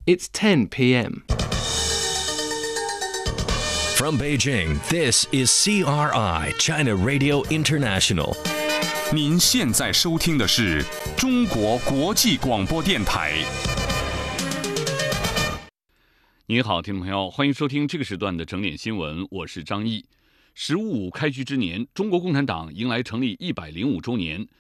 It's 10 p.m. From Beijing, this is CRI, China Radio International. 您现在收听的是中国国际广播电台。您好，听众朋友，欢迎收听这个时段的整点新闻，我是张毅。“十五五”开局之年，中国共产党迎来成立105周年。